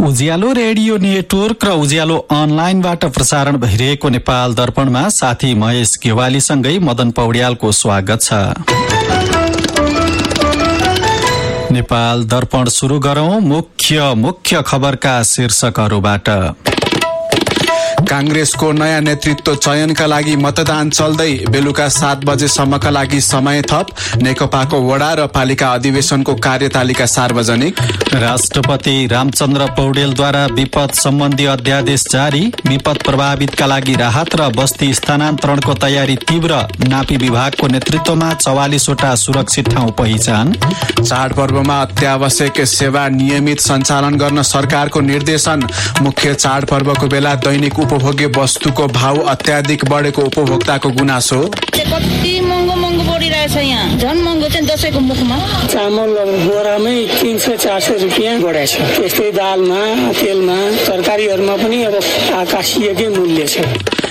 उज्यालो radio network र उज्यालो अनलाइनबाट प्रसारण भइरहेको नेपाल दर्पणमा साथी महेश गेवालीसँगै मदन पौड्यालको स्वागत छ। नेपाल दर्पण सुरु गरौं मुख्य खबरका शीर्षकहरूबाट। कांग्रेसको नयाँ नेतृत्व चयनका लागि मतदान चल्दै, बेलुका 7 बजेसम्मका लागि समय थप। नेकपाको वडा र पालिका अधिवेशनको कार्यतालिका सार्वजनिक। राष्ट्रपति रामचन्द्र पौडेलद्वारा विपद सम्बन्धी अध्यादेश जारी। विपद प्रभावितका लागि राहत र बस्ती स्थानान्तरणको तयारी तीव्र। नापी विभागको नेतृत्वमा 44वटा सुरक्षित ठाउँ पहिचान। चाडपर्वमा अत्यावश्यक सेवा नियमित सञ्चालन गर्न सरकारको निर्देशन। मुख्य चाडपर्वको बेला दैनिक उपभोग्य वस्तुको भाव अत्याधिक बढेको उपभोक्ताको गुनासो। कति महँगो बढिरहेछ, यहाँ झन् महँगो चाहिँ दसैँको मुखमा चामल बोरामै 300-400 रुपियाँ बढेछ। त्यस्तै दालमा, तेलमा, तरकारीहरूमा पनि अब आकाशीय मूल्य छ।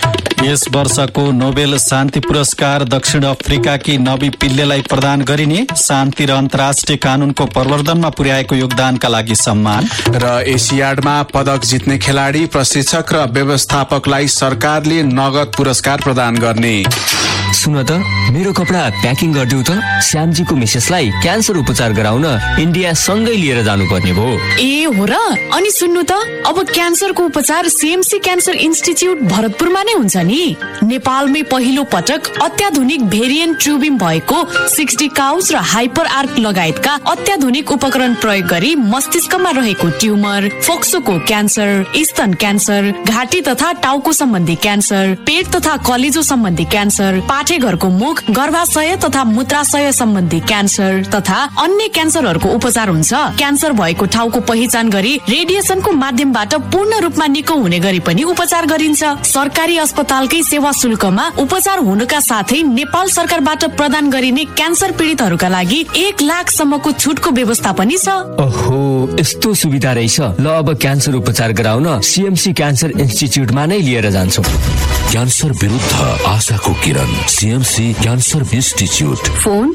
यस वर्षको नोबेल शान्ति पुरस्कार दक्षिण अफ्रिकाकी नबी पिल्लेलाई प्रदान गरिने। शान्ति र अन्तर्राष्ट्रिय कानूनको प्रवर्धनमा पुर्याएको योगदानका लागि सम्मान। र एसियाडमा पदक जित्ने खेलाडी, प्रशिक्षक र व्यवस्थापकलाई सरकारले नगद पुरस्कार प्रदान गर्ने। सुन त, मेरो कपडा प्याकिङ गरिदेऊ त। श्यामजीको मिसेसलाई क्यान्सर उपचार गराउन इन्डिया सँगै लिएर जानुपर्ने भयो। ए हो र? अनि सुन्नु त, अब क्यान्सरको उपचार सीएमसी क्यान्सर इन्स्टिच्युट भरतपुरमा नै हुन्छ नि। नेपालमै पहिलो पटक अत्याधुनिक भेरिएन्ट ट्युबिङ भएको 60 काउस र हाइपर आर्क लगायतका अत्याधुनिक उपकरण प्रयोग गरी मस्तिष्कमा रहेको ट्युमर, फोक्सोको क्यान्सर, स्तन क्यान्सर, घाँटी तथा टाउको सम्बन्धी क्यान्सर, पेट तथा कलेजो सम्बन्धी क्यान्सर, पाठेघरको मुख, गर्भाशय तथा मूत्राशय सम्बन्धी क्यान्सर तथा अन्य क्यान्सरहरूको उपचार हुन्छ। क्यान्सर भएको ठाउँको पहिचान गरी रेडिएसनको माध्यमबाट पूर्ण रूपमा निको हुने गरी पनि उपचार गरिन्छ। सरकारी अस्पतालकै सेवा शुल्कमा उपचार हुनुका साथै नेपाल सरकारबाट प्रदान गरिने क्यान्सर पीडितहरूका लागि 1 लाखसम्मको छुटको व्यवस्था पनि छ। ओहो, यस्तो सुविधा रहेछ। ल, अब क्यान्सर उपचार गराउन सीएमसी क्यान्सर इन्स्टिच्युटमा नै लिएर जान्छु। क्यान्सर विरुद्ध आशाको किरण, CMC cancer institute. Phone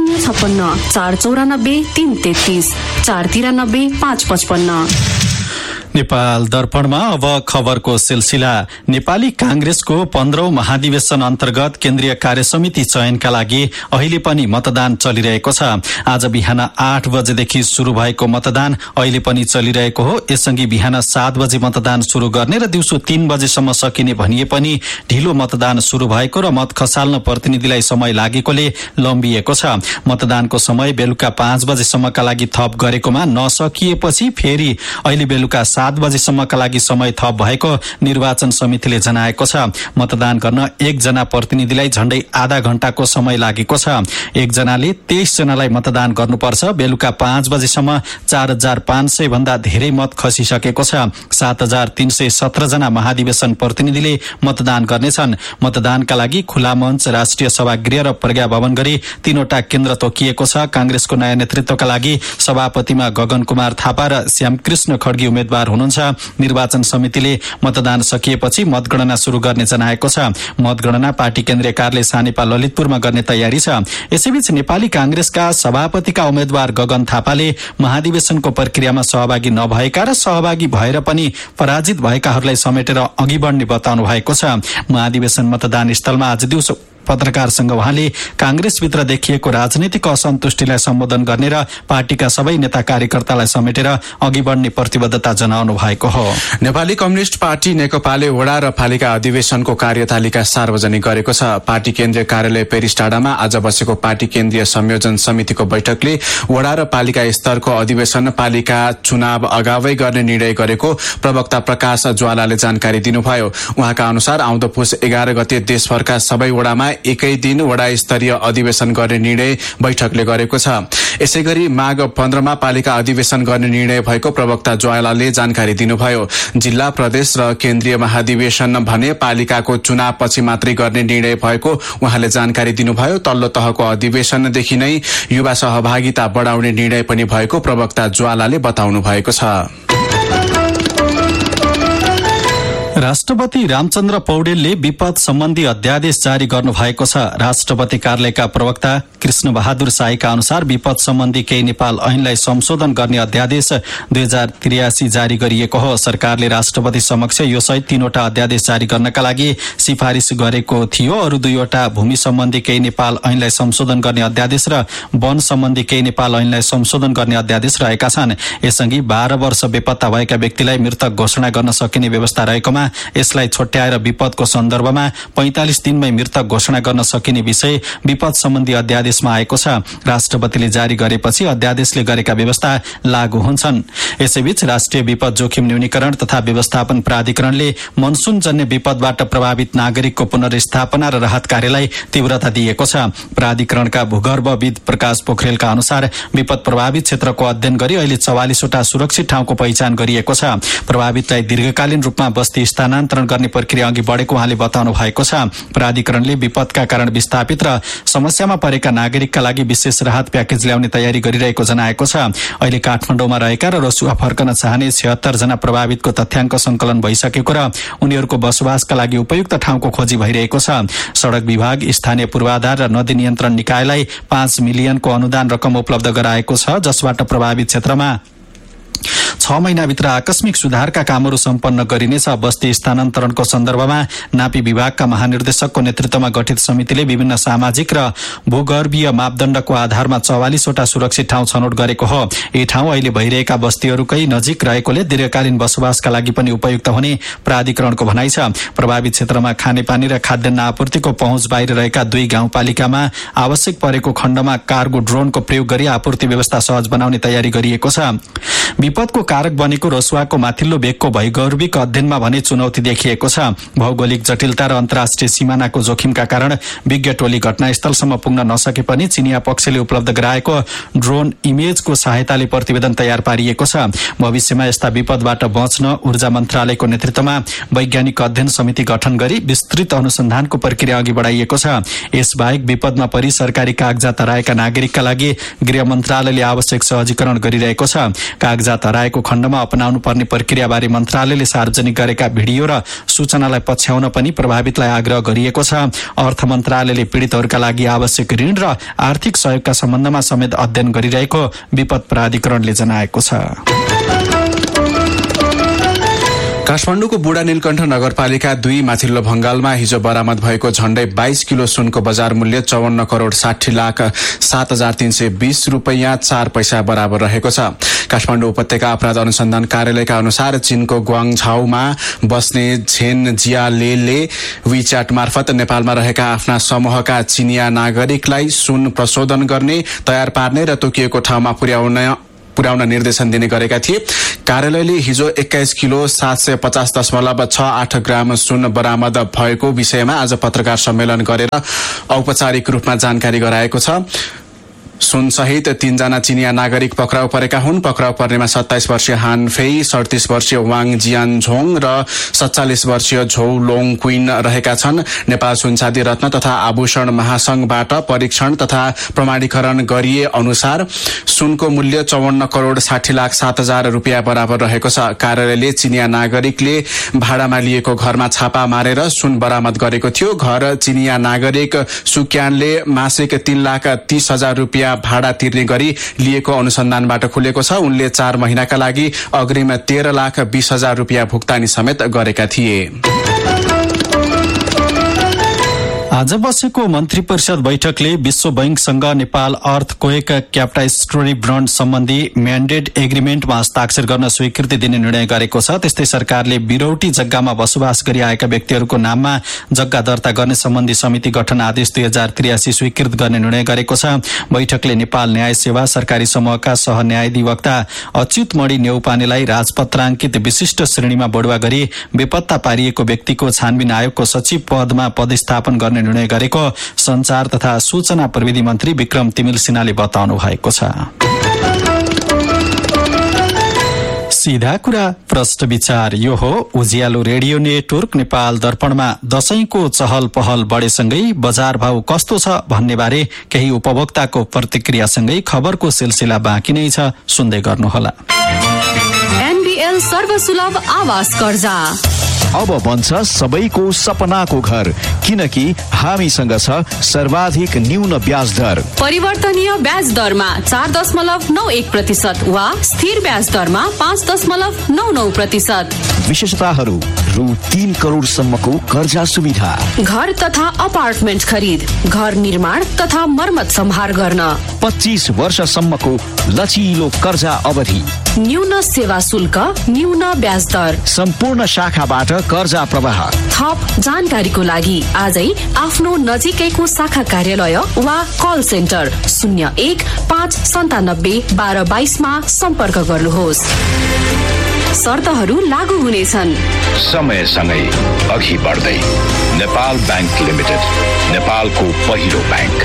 056 494 333 493 555। Nepal दर्पणमा अब खबरको सिलसिला। नेपाली कांग्रेसको 15औं महाधिवेशन अन्तर्गत केन्द्रीय कार्यसमिति चयनका लागि अहिले पनि मतदान चलिरहेको छ। आज बिहान 8 बजेदेखि शुरू भएको मतदान अहिले पनि चलिरहेको हो। यससँगै बिहान 7 बजे मतदान शुरू गर्ने र दिउँसो 3 बजेसम्म सकिने भनिए पनि ढिलो मतदान शुरू भएको र मत खसाल्न प्रतिनिधिलाई समय लागेकोले लम्बिएको छ। मतदानको समय बेलुका 5 बजेसम्मका लागि थप गरेकोमा नसकिएपछि फेरि अहिले बेलुका 7 बजेसम्मका लागि समय थप भएको निर्वाचन समितिले जनाएको छ। मतदान गर्न 1 जना प्रतिनिधिलाई झण्डै आधा घण्टाको समय लागेको छ। 1 जनाले 23 जनालाई मतदान गर्नुपर्छ। बेलुका 5 बजेसम्म 4500 भन्दा धेरै मत खसिसकेको छ। 7317 जना महाधिवेशन प्रतिनिधिले मतदान गर्नेछन्। मतदानका लागि खुला मञ्च, राष्ट्रिय सभागृह र प्रज्ञा भवन गरी 3वटा केन्द्र तोकिएको छ। कांग्रेसको नयाँ नेतृत्वका लागि सभापतिमा गगन कुमार थापा र श्यामकृष्ण खड्गी उम्मेद्वार हुनुहुन्छ। निर्वाचन समितिले मतदान सकिएपछि मतगणना शुरू गर्ने जनाएको छ। मतगणना पार्टी केन्द्रीय कार्यालय सानेपा ललितपुरमा गर्ने तयारी छ। यसैबीच नेपाली कांग्रेसका सभापतिका उम्मेद्वार गगन थापाले महाधिवेशनको प्रक्रियामा सहभागी नभएका र सहभागी भएर पनि पराजित भएकाहरूलाई समेटेर अघि बढ्ने बताउनु भएको छ। महाधिवेशन मतदान स्थलमा आज दिउँसो पत्रकारसँग उहाँले कांग्रेसभित्र देखिएको राजनीतिक असन्तुष्टिलाई सम्बोधन गर्ने र पार्टीका सबै नेता कार्यकर्तालाई समेटेर अघि बढ्ने प्रतिबद्धता जनाउनु भएको हो। नेपाली कम्युनिस्ट पार्टी नेकपाले वडा र पालिका अधिवेशनको कार्यतालिका सार्वजनिक गरेको छ। पार्टी केन्द्रीय कार्यालय पेरिस टाडामा आज बसेको पार्टी केन्द्रीय संयोजन समितिको बैठकले वडा र पालिका स्तरको अधिवेशन पालिका चुनाव अगावै गर्ने निर्णय गरेको प्रवक्ता प्रकाश ज्वालाले जानकारी दिनुभयो। उहाँका अनुसार आउँदो पुस 11 गते देशभरका सबै वडामा एकै दिन वडा स्तरीय अधिवेशन गर्ने निर्णय बैठकले गरेको छ। यसैगरी माघ 15 मा पालिका अधिवेशन गर्ने निर्णय भएको प्रवक्ता ज्वालाले जानकारी दिनुभयो। जिल्ला, प्रदेश र केन्द्रीय महाधिवेशन भने पालिकाको चुनाव पछि मात्रै गर्ने निर्णय भएको उहाँले जानकारी दिनुभयो। तल्लो तहको अधिवेशनदेखि नै युवा सहभागिता बढाउने निर्णय पनि भएको प्रवक्ता ज्वालाले बताउनु भएको छ। राष्ट्रपति रामचन्द्र पौडेलले विपद सम्बन्धी अध्यादेश जारी गर्नु भएको छ। राष्ट्रपति कार्यालयका प्रवक्ता कृष्ण बहादुर साईका अनुसार विपद सम्बन्धी केही नेपाल ऐनलाई संशोधन गर्ने अध्यादेश 2083 जारी गरिएको हो। सरकारले राष्ट्रपति समक्ष यो सहित 3वटा अध्यादेश जारी गर्नका लागि सिफारिस गरेको थियो। अरू 2वटा भूमि सम्बन्धी केही नेपाल ऐनलाई संशोधन गर्ने अध्यादेश र वन सम्बन्धी केही नेपाल ऐनलाई संशोधन गर्ने अध्यादेश रहेका छन्। यसअघि 12 वर्ष बेपत्ता भएका व्यक्तिलाई मृतक घोषणा गर्न सकिने व्यवस्था रहेकोमा यसलाई छुट्याएर विपदको सन्दर्भमा 45 दिनमै मृतक घोषणा गर्न सकिने विषय विपद सम्बन्धी अध्यादेशमा आएको छ। राष्ट्रपतिले जारी गरेपछि अध्यादेशले गरेका व्यवस्था लागू हुन्छन्। यसैबीच राष्ट्रिय विपद जोखिम न्यूनीकरण तथा व्यवस्थापन प्राधिकरणले मनसूनजन्य विपदबाट प्रभावित नागरिकको पुनर्स्थापना र राहत कार्यलाई तीव्रता दिएको छ। प्राधिकरणका भूगर्भविद प्रकाश पोखरेलका अनुसार विपद प्रभावित क्षेत्रको अध्ययन गरी अहिले 44वटा सुरक्षित ठाउँको पहिचान गरिएको छ। प्रभावितलाई दीर्घकालीन रूपमा बस्ती स्थानान्तरण गर्ने प्रक्रिया अघि बढेको उहाँले बताउनु भएको छ। प्राधिकरणले विपदका कारण विस्थापित र समस्यामा परेका नागरिकका लागि विशेष राहत प्याकेज ल्याउने तयारी गरिरहेको जनाएको छ। अहिले काठमाडौँमा रहेका र रसुवा फर्कन चाहने 76 जना प्रभावितको तथ्याङ्क संकलन भइसकेको र उनीहरूको बसोबासका लागि उपयुक्त ठाउँको खोजी भइरहेको छ। सड़क विभाग, स्थानीय पूर्वाधार र नदी नियन्त्रण निकायलाई 5 मिलियनको अनुदान रकम उपलब्ध गराएको छ, जसबाट प्रभावित क्षेत्रमा 6 महिनाभित्र आकस्मिक सुधारका कामहरू सम्पन्न गरिनेछ। बस्ती स्थानान्तरणको सन्दर्भमा नापी विभागका महानिर्देशकको नेतृत्वमा गठित समितिले विभिन्न सामाजिक र भूगर्भीय मापदण्डको आधारमा 44वटा सुरक्षित ठाउँ छनौट गरेको हो। यी ठाउँ अहिले भइरहेका बस्तीहरूकै नजिक रहेकोले दीर्घकालीन बसोबासका लागि पनि उपयुक्त हुने प्राधिकरणको भनाइ छ। प्रभावित क्षेत्रमा खानेपानी र खाद्यान्न आपूर्तिको पहुँच बाहिर रहेका 2 गाउँपालिकामा आवश्यक परेको खण्डमा कार्गो ड्रोनको प्रयोग गरी आपूर्ति व्यवस्था सहज बनाउने तयारी गरिएको छ। विपदको कारक बनेको रसुवाको माथिल्लो भेगको भूगर्भिक अध्ययनमा भने चुनौती देखिएको छ। भौगोलिक जटिलता र अन्तर्राष्ट्रिय सीमानाको जोखिमका कारण विज्ञ टोली घटनास्थलसम्म पुग्न नसके पनि चिनिया पक्षले उपलब्ध गराएको ड्रोन इमेजको सहायताले प्रतिवेदन तयार पारिएको छ। भविष्यमा यस्ता विपदबाट बच्न ऊर्जा मन्त्रालयको नेतृत्वमा वैज्ञानिक अध्ययन समिति गठन गरी विस्तृत अनुसन्धानको प्रक्रिया अघि बढाइएको छ। यसबाहेक विपदमा परि सरकारी कागजात हराएका नागरिकका लागि गृह मन्त्रालयले आवश्यक सहजीकरण गरिरहेको छ। कागजात हराएको खण्डमा अपनाउनु पर्ने प्रक्रियाबारे मन्त्रालयले सार्वजनिक गरेका भिडियो र सूचनालाई पछ्याउन पनि प्रभावितलाई आग्रह गरिएको छ। अर्थ मन्त्रालयले पीड़ितहरूका लागि आवश्यक ऋण र आर्थिक सहयोगका सम्बन्धमा समेत अध्ययन गरिरहेको विपद प्राधिकरणले जनाएको छ। काठमाडौँको बुढा नीलकण्ठ नगरपालिका 2 माथिल्लो भंगालमा हिजो बरामद भएको झण्डै 22 किलो सुनको बजार मूल्य 54 करोड़ 60 लाख 7,320 रुपैयाँ 4 पैसा बराबर रहेको छ। काठमाडौँ उपत्यका अपराध अनुसन्धान कार्यालयका अनुसार चीनको ग्वाङझाउमा बस्ने झेन जियालेले विच्याट मार्फत नेपालमा रहेका आफ्ना समूहका चिनिया नागरिकलाई सुन प्रशोधन गर्ने, तयार पार्ने र तोकिएको ठाउँमा पुर्याउन निर्देशन दिने गरेका थिए। कार्यालयले हिजो 21 किलो 750.68 ग्राम सुन बरामद भएको विषयमा आज पत्रकार सम्मेलन गरेर औपचारिक रूपमा जानकारी गराएको छ। सुन सहित 3 जना चिनिया नागरिक पक्राउ परेका हुन्। पक्राउ पर्नेमा 27 वर्षीय हान फेई, 37 वर्षीय वाङ जियान झोङ र 47 वर्षीय झौ लोङ क्विन रहेका छन्। नेपाल सुनचाँदी रत्न तथा आभूषण महासंघबाट परीक्षण तथा प्रमाणीकरण गरिए अनुसार सुनको मूल्य 54 करोड़ 60 लाख 7,000 रुपियाँ बराबर रहेको छ। कार्यालयले चिनिया नागरिकले भाडामा लिएको घरमा छापा मारेर सुन बरामद गरेको थियो। घर चिनिया नागरिक सुक्यानले मासिक 3,30,000 रुपियाँ भाडा तिर्ने गरी लिएको अनुसन्धानबाट खुलेको छ। उनले 4 महिनाका लागि अग्रिम 13,20,000 रुपियाँ भुक्तानी समेत गरेका थिए। आज बसेको मन्त्री परिषद बैठकले विश्व बैंकसँग नेपाल अर्थक्वेक क्यापिटास्ट्रोरी बन्ड सम्बन्धी म्यान्डेट एग्रिमेन्टमा हस्ताक्षर गर्न स्वीकृति दिने निर्णय गरेको छ। त्यस्तै सरकारले बिरौटी जग्गामा बसोबास गरी आएका व्यक्तिहरूको नाममा जग्गा दर्ता गर्ने सम्बन्धी समिति गठन आदेश 2083 स्वीकृत गर्ने निर्णय गरेको छ। बैठकले नेपाल न्याय सेवा सरकारी समूहका सहन्यायाधिवक्ता अच्युत मणि नेउपानेलाई राजपत्राङ्कित विशिष्ट श्रेणीमा बढुवा गरी बेपत्ता पारिएको व्यक्तिको छानबिन आयोगको सचिव पदमा पदस्थापन गर्ने निर्णय गरेको संचार तथा सूचना प्रविधि मन्त्री विक्रम तिमिल सिन्हाले बताउनु भएको छ। सीधा कुरा प्रश्न विचार यो हो उज्यालो रेडियो नेटवर्क नेपाल दर्पणमा दशैंको चहल पहल बढेसँगै बजार भाव कस्तो छ भन्ने बारे केही उपभोक्ताको प्रतिक्रियासँगै खबरको सिलसिला बाँकी नै छ, सुन्दै गर्नुहोला। एनबीएल सर्वसुलभ आवास कर्जा अब बन्छ सबैको सपनाको घर, किनकि हामीसँग छ सर्वाधिक न्यून ब्याज दर। परिवर्तनीय ब्याज दरमा 4.91% वा स्थिर ब्याज दरमा 5.99%। विशेषताहरू: रु 3 करोडसम्मको कर्जा सुविधा, घर तथा अपार्टमेन्ट खरिद, घर निर्माण तथा मर्मत सम्हार गर्न, 25 वर्षसम्मको लचिलो कर्जा अवधि, न्यून सेवा शुल्क, न्यून ब्याज दर, सम्पूर्ण शाखाबाट कर्जा प्रवाह। थप जानकारीको लागि आजै आफ्नो नजिकैको शाखा कार्यालय वा कल सेन्टर 01-597-1222 मा सम्पर्क गर्नुहोस्। शर्तहरू लागू हुनेछन्। समयसँगै अघि बढ्दै नेपाल बैंक लिमिटेड, नेपालको पहिलो bank.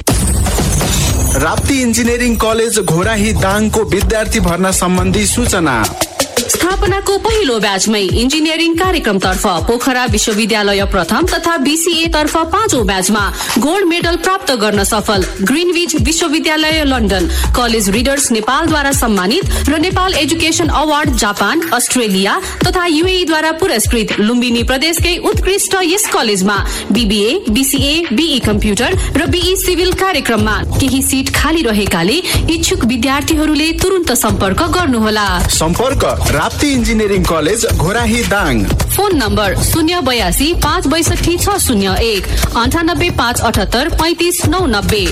Rapti engineering college Ghorahi दाङको विद्यार्थी भर्ना सम्बन्धी सूचना। स्थापनाको पहिलो ब्याचमै इन्जिनियरिङ कार्यक्रमतर्फ पोखरा विश्वविद्यालय प्रथम तथा बीसीए तर्फ 5औं ब्याचमा गोल्ड मेडल प्राप्त गर्न सफल ग्रिनविच विश्वविद्यालय लन्डन, कलेज रिडर्स नेपालद्वारा सम्मानित र Nepal education award Japan, Australia तथा यूएई द्वारा पुरस्कृत लुम्बिनी प्रदेशकै उत्कृष्ट यस कलेजमा बीबीए, बीसीए, बीई कम्प्युटर र बीई सिभिल कार्यक्रममा केही सिट खाली रहेकाले इच्छुक विद्यार्थीहरूले तुरुन्त सम्पर्क गर्नुहोला। सम्पर्क Rapti engineering college Ghorahi Dang. Phone number 082-562-601, 98-578-35-990,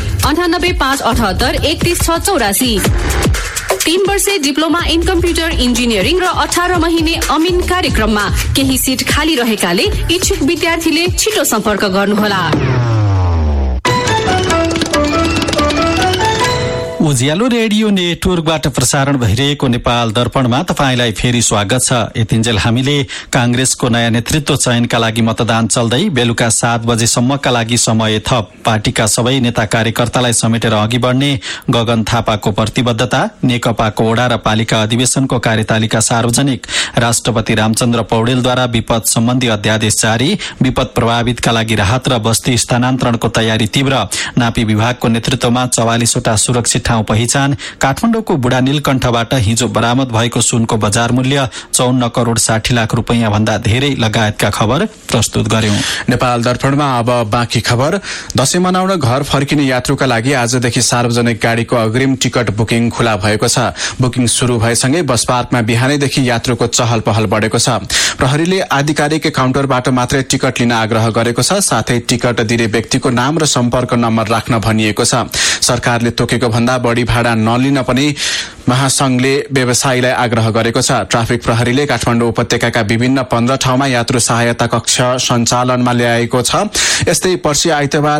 98-578-31684। 3 वर्षे डिप्लोमा इन कम्प्युटर इन्जिनियरिङ र 18 महिने अमिन कार्यक्रममा केही सिट खाली रहेकाले इच्छुक विद्यार्थीले छिटो सम्पर्क गर्नुहोला। उज्यालो रेडियो नेटवर्कबाट प्रसारण भइरहेको नेपाल दर्पणमा तपाईंलाई फेरि स्वागत छ। यतिन्जेल हामीले कांग्रेसको नयाँ नेतृत्व चयनका लागि मतदान चल्दै बेलुका 7 बजेसम्मका लागि समय थप, पार्टीका सबै नेता कार्यकर्तालाई समेटेर अघि बढ्ने गगन थापाको प्रतिबद्धता, नेकपाको वडा र पालिका अधिवेशनको कार्यतालिका सार्वजनिक, राष्ट्रपति रामचन्द्र पौडेलद्वारा विपद सम्बन्धी अध्यादेश जारी, विपद प्रभावितका लागि राहत र बस्ती स्थानान्तरणको तयारी तीव्र, नापी विभागको नेतृत्वमा 44वटा सुरक्षित ठाउँ पहिचान, काठमाडौँको बुढा नीलकण्ठबाट हिजो बरामद भएको सुनको बजार मूल्य 54 करोड 60 लाख रुपैयाँ भन्दा धेरै लगायतका खबर प्रस्तुत गर्यौं। नेपाल दर्पणमा अब बाँकी खबर। दशैं मनाउन घर फर्किने यात्रुका लागि आजदेखि सार्वजनिक गाड़ीको अग्रिम टिकट बुकिङ खुला भएको छ। बुकिङ शुरू भएसँगै बस पार्कमा बिहानैदेखि यात्रुको चहल पहल बढेको छ। प्रहरीले आधिकारिक काउन्टरबाट मात्रै टिकट लिन आग्रह गरेको छ, साथै टिकट दिने व्यक्तिको नाम र सम्पर्क नम्बर राख्न भनिएको छ। सरकारले तोकेको भन्दा बढ़ी भाडा नलिन पनि महासंघले व्यवसायीलाई आग्रह गरेको छ। ट्राफिक प्रहरीले काठमाडौँ उपत्यकाका विभिन्न 15 ठाउँमा यात्रु सहायता कक्ष सञ्चालनमा ल्याएको छ। यस्तै पर्सि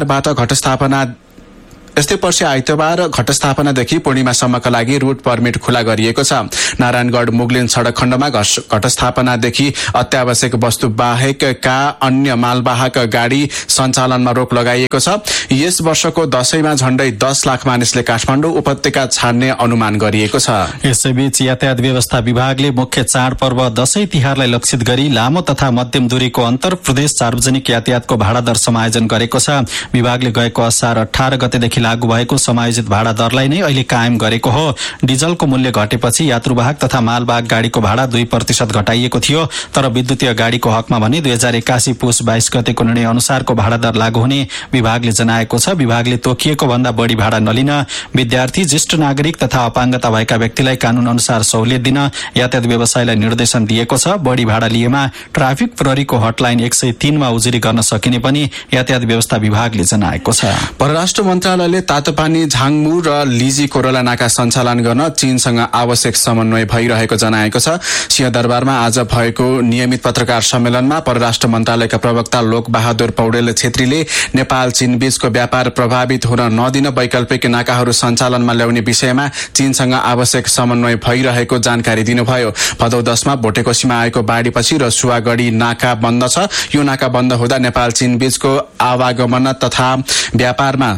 आइतबार घटस्थापनादेखि पूर्णिमासम्मका लागि रूट पर्मिट खुला गरिएको छ। नारायणगढ़ मुगलिन सड़क खण्डमा घटस्थापनादेखि अत्यावश्यक वस्तु बाहेकका अन्य मालवाहक गाड़ी सञ्चालनमा रोक लगाइएको छ। यस वर्षको दशैंमा झण्डै 10 लाख मानिसले काठमाडौँ उपत्यका छाड्ने अनुमान गरिएको छ। यसैबीच यातायात व्यवस्था विभागले मुख्य चाडपर्व दशैं तिहारलाई लक्षित गरी लामो तथा मध्यम दूरीको अन्तर प्रदेश सार्वजनिक यातायातको भाडा दर समायोजन गरेको छ। विभागले गएको असार 18 गतेदेखि लागू भएको समायोजित भाडा दरलाई नै अहिले कायम गरेको हो। डिजलको मूल्य घटेपछि यात्रुवाहक तथा मालवाहक गाड़ीको भाडा 2% घटाइएको थियो, तर विद्युतीय गाड़ीको हकमा भने 2081 पुस 22 गतेको निर्णय अनुसारको भाडा दर लागू हुने विभागले जनाएको छ। विभागले तोकिएको भन्दा बढ़ी भाडा नलिन, विद्यार्थी, ज्येष्ठ नागरिक तथा अपाङ्गता भएका व्यक्तिलाई कानून अनुसार सहुलियत दिन यातायात व्यवसायीलाई निर्देशन दिएको छ। बढ़ी भाडा लिएमा ट्राफिक प्रहरीको हटलाइन 103 मा उजुरी गर्न सकिने पनि यातायात व्यवस्था विभागले जनाएको छ। परराष्ट्र मन्त्रालयले तातोपानी, झाङमु र लिजी कोरोला नाका सञ्चालन गर्न चीनसँग आवश्यक समन्वय भइरहेको जनाएको छ। सिंहदरबारमा आज भएको नियमित पत्रकार सम्मेलनमा परराष्ट्र मन्त्रालयका प्रवक्ता लोकबहादुर पौडेल छेत्रीले नेपाल चीन बीचको व्यापार प्रभावित हुन नदिन वैकल्पिक नाकाहरू सञ्चालनमा ल्याउने विषयमा चीनसँग आवश्यक समन्वय भइरहेको जानकारी दिनुभयो। भदौ 10 मा भोटेकोसीमा आएको बाढ़ीपछि रसुवागढ़ी नाका बन्द छ। यो नाका बन्द हुँदा नेपाल चीन बीचको आवागमन तथा व्यापारमा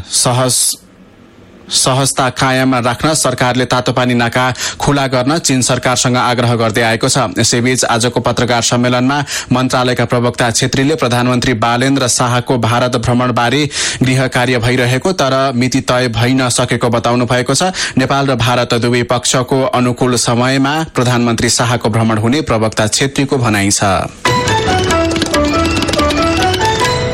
सहजता कायम राख्न सरकारले तातोपानी नाका खुला गर्न चीन सरकारसँग आग्रह गर्दै आएको छ। यसैबीच आजको पत्रकार सम्मेलनमा मन्त्रालयका प्रवक्ता छेत्रीले प्रधानमन्त्री बालेन्द्र शाहको भारत भ्रमणबारे गृह कार्य भइरहेको तर मिति तय भइ नसकेको बताउनु भएको छ। नेपाल र भारत दुवै पक्षको अनुकूल समयमा प्रधानमन्त्री शाहको भ्रमण हुने प्रवक्ता छेत्रीको भनाइ छ।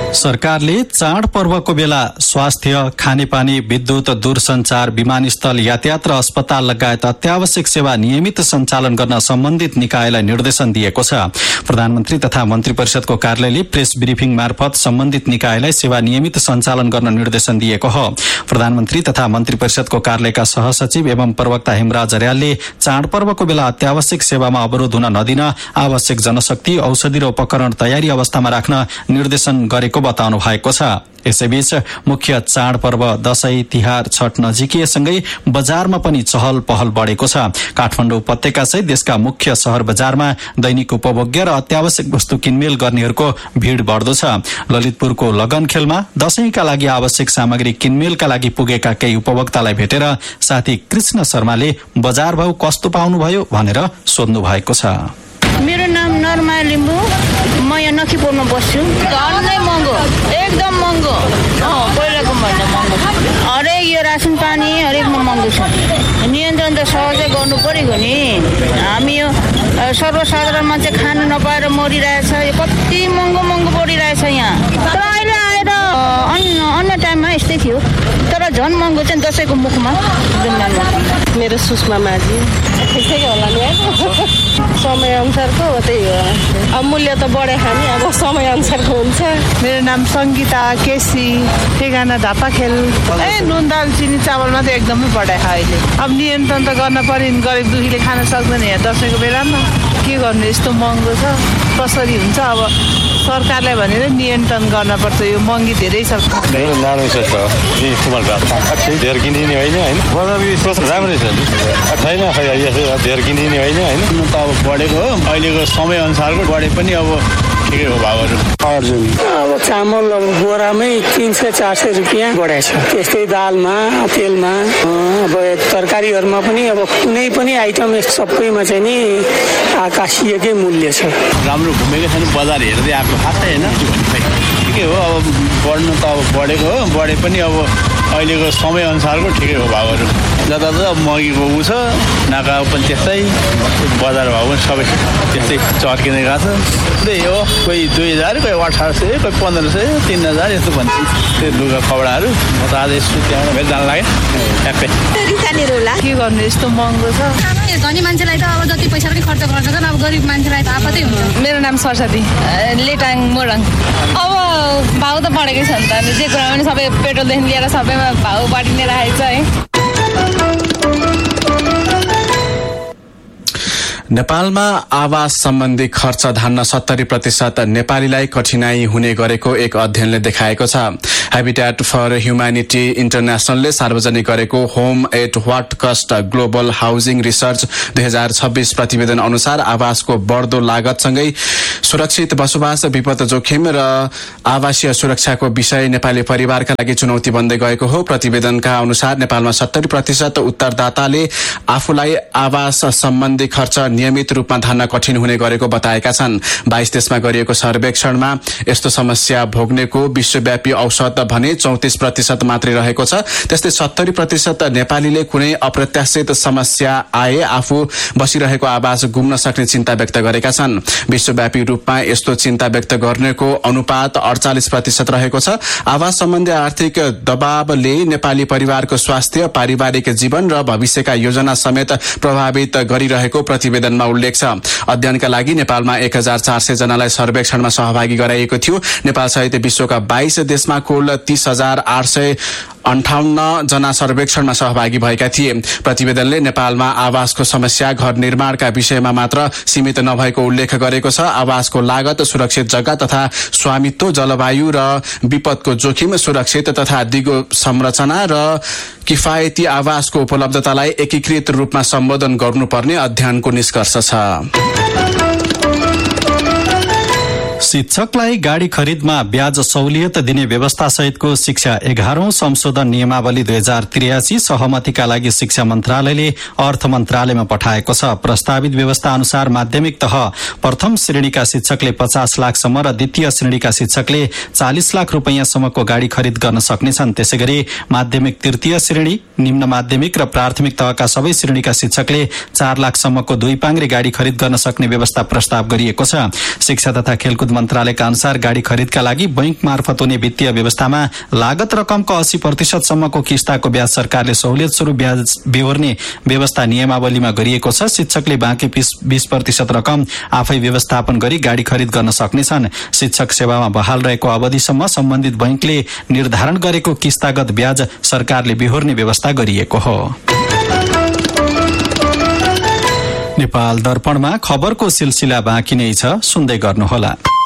सरकारले चाडपर्वको बेला स्वास्थ्य, खानेपानी, विद्युत, दूरसञ्चार, विमानस्थल, यातायात र अस्पताल लगायत अत्यावश्यक सेवा नियमित सञ्चालन गर्न सम्बन्धित निकायलाई निर्देशन दिएको छ। प्रधानमन्त्री तथा मन्त्री परिषदको कार्यालयले प्रेस ब्रिफिङ मार्फत सम्बन्धित निकायलाई सेवा नियमित सञ्चालन गर्न निर्देशन दिएको हो। प्रधानमन्त्री तथा मन्त्री परिषदको कार्यालयका सहसचिव एवं प्रवक्ता हेमराज अर्यालले चाडपर्वको बेला अत्यावश्यक सेवामा अवरोध हुन नदिन आवश्यक जनशक्ति, औषधि र उपकरण तयारी अवस्थामा राख्न निर्देशन गरेको बताउनु भएको छ। यसैबीच मुख्य चाडपर्व दशैं, तिहार, छठ नजिकिएसँगै बजारमा पनि चहल पहल बढेको छ। काठमाडौँ उपत्यका सहित देशका मुख्य शहर बजारमा दैनिक उपभोग्य र अत्यावश्यक वस्तु किनमेल गर्नेहरूको भीड़ बढ्दो छ। ललितपुरको लगन खेलमा दशैंका लागि आवश्यक सामग्री किनमेलका लागि पुगेका केही उपभोक्तालाई भेटेर साथी कृष्ण शर्माले बजार भाउ कस्तो पाउनुभयो भनेर सोध्नु भएको छ। मेरो नाम नरमा लिम्बू, म यहाँ नखीपुरमा बस्छु। झन् महँगो, एकदम महँगो, पहिलाको भन्दा महँगो। हरेक यो रासन पानी हरेकमा महँगो छ। नियन्त्रण त सहजै गर्नु परेको नि। हामी यो सर्वसाधारण मान्छे खानु नपाएर मरिरहेछ। यो कति महँगो महँगो परिरहेछ यहाँ। तर अहिले आएर अन्य टाइममा यस्तै थियो, तर झन् महँगो चाहिँ दसैँको मुखमा। मेरो सुषमा माझी ठिकै होला नि, समय अनुसारको त्यही हो। अब मूल्य त बढे खाने, अब समय अनुसारको हुन्छ। मेरो नाम सङ्गीता केसी, ठेगाना धापाखेल। नुन दाल चिनी चावलमा त एकदमै बढाइ अहिले। अब नियन्त्रण त गर्न पर्यो नि, गरिब दुखीले खान सक्दैन यहाँ दसैँको बेलामा। के गर्नु, यस्तो महँगो छ, कसरी हुन्छ। अब सरकारलाई भनेर नियन्त्रण गर्न पर्छ, यो महँगी धेरै छ। धेर किनिने होइन होइन, राम्रै छ छैन, धेर किनिने होइन होइन। त अब बढेको हो, अहिलेको समय अनुसारको बढे पनि अब ठिकै हो भाउहरू। अर्जुन अब चामल बोरामै 300-400 रुपियाँ बढाएको छ। त्यस्तै दालमा, तेलमा, अब तरकारीहरूमा पनि अब कुनै पनि आइटम सबैमा चाहिँ नि आकाशीयकै मूल्य छ। राम्रो घुमेको छैन, बजार हेर्दै आएको खासै होइन। ठिकै हो, अब बढ्नु त अब बढेको हो, बढे पनि अब अहिलेको समय अनुसारको ठिकै हो भाउहरू। जतातता अब महँगीको उ छ, नाका पनि त्यस्तै, बजार भाउ पनि सबै त्यस्तै चर्किँदै गएको छ। त्यही हो, कोही 2000, कोही 1800, कोही 1500, 3000 यस्तो भन्छ। त्यो लुगा कपडाहरू म त आज यसो त्यहाँबाट भेट जान लाग्यो ट्याक्कै। के गर्नु, यस्तो महँगो छ। धनी मान्छेलाई त अब जति पैसा पनि खर्च गर्छन्, अब गरिब मान्छेलाई त आपतै हुन्छ। मेरो नाम सरस्वती, लेटाङ मोरङ। अब भाउ त बढेकै छ नि त, जे कुरा पनि सबै पेट्रोलदेखि लिएर सबैमा भाउ बढी नै राखेको छ है। नेपालमा आवास सम्बन्धी खर्च धान्न 70% नेपालीलाई कठिनाई हुने गरेको एक अध्ययनले देखाएको छ। हेबिटेट फर ह्युम्यानिटी इन्टरनेशनलले सार्वजनिक गरेको home at what cost global housing research 2026 प्रतिवेदन अनुसार आवासको बढ्दो लागतसँगै सुरक्षित बसोबास, विपद जोखिम र आवासीय सुरक्षाको विषय नेपाली परिवारका लागि चुनौती बन्दै गएको हो। प्रतिवेदनका अनुसार नेपालमा 70% उत्तरदाताले आफूलाई आवास सम्बन्धी खर्च नियमित रूपमा धान्न कठिन हुने गरेको बताएका छन्। 22 देशमा गरिएको सर्वेक्षणमा यस्तो समस्या भोग्नेको विश्वव्यापी औसत भने 34% मात्रै रहेको छ। त्यस्तै 70% नेपालीले कुनै अप्रत्याशित समस्या आए आफू बसिरहेको आवास गुम्न सक्ने चिन्ता व्यक्त गरेका छन्। विश्वव्यापी रूपमा यस्तो चिन्ता व्यक्त गर्नेको अनुपात 48% रहेको छ। आवास सम्बन्धी आर्थिक दबावले नेपाली परिवारको स्वास्थ्य, पारिवारिक जीवन र भविष्यका योजना समेत प्रभावित गरिरहेको प्रतिवेदनमा उल्लेख छ। अध्ययनका लागि नेपालमा 1400 जनालाई सर्वेक्षणमा सहभागी गराइएको थियो। नेपाल सहित विश्वका 22 देशमा कुल 30,858 जना सर्वेक्षणमा सहभागी भएका थिए। प्रतिवेदनले नेपालमा आवासको समस्या घर निर्माणका विषयमा मात्र सीमित नभएको उल्लेख गरेको छ। आवासको लागत, सुरक्षित जग्गा तथा स्वामित्व, जलवायु र विपदको जोखिम, सुरक्षित तथा दिगो संरचना र किफायती आवासको उपलब्धतालाई एकीकृत रूपमा सम्बोधन गर्नुपर्ने अध्ययनको निष्कर्ष छ। शिक्षकलाई गाड़ी खरिदमा ब्याज सहुलियत दिने व्यवस्था सहितको शिक्षा 11औं संशोधन नियमावली 2083 सहमतिका लागि शिक्षा मन्त्रालयले अर्थ मन्त्रालयमा पठाएको छ। प्रस्तावित व्यवस्था अनुसार माध्यमिक तह प्रथम श्रेणीका शिक्षकले 50 लाखसम्म र द्वितीय श्रेणीका शिक्षकले 40 लाख रुपैयाँसम्मको गाड़ी खरिद गर्न सक्नेछन्। त्यसैगरी माध्यमिक तृतीय श्रेणी, निम्न माध्यमिक र प्राथमिक तहका सबै श्रेणीका शिक्षकले 4 लाखसम्मको दुई पाङ्ग्रे गाड़ी खरिद गर्न सक्ने व्यवस्था प्रस्ताव गरिएको छ। शिक्षा तथा खेलकुद मन्त्रालयका अनुसार गाड़ी खरिदका लागि बैंक मार्फत हुने वित्तीय व्यवस्थामा लागत रकमको 80% सम्मको किस्ताको ब्याज सरकारले सहुलियत स्वरूप ब्याज बेहोर्ने व्यवस्था नियमावलीमा गरिएको छ। शिक्षकले बाँकी 20% रकम आफै व्यवस्थापन गरी गाड़ी खरिद गर्न सक्नेछन्। शिक्षक सेवामा बहाल रहेको अवधिसम्म सम्बन्धित बैंकले निर्धारण गरेको किस्तागत ब्याज सरकारले बेहोर्ने व्यवस्था गरिएको हो। नेपाल दर्पणमा खबरको सिलसिला बाँकी नै छ, सुन्दै गर्नुहोला।